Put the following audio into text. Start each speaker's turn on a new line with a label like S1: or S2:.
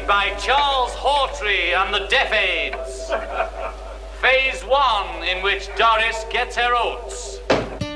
S1: by Charles Hawtrey and the Deaf Aids. Phase 1, in which Doris gets her oats.